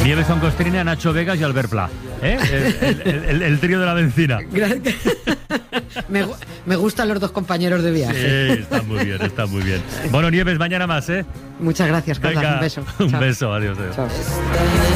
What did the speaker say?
Nieves con Costrina, Nacho Vegas y Albert Pla. El trío de la benzina. Me gustan los dos compañeros de viaje. Sí, está muy bien. Bueno, Nieves, mañana más, ¿eh? Muchas gracias, Carla. Venga, Un beso. Un Chao. beso, adiós. Chao.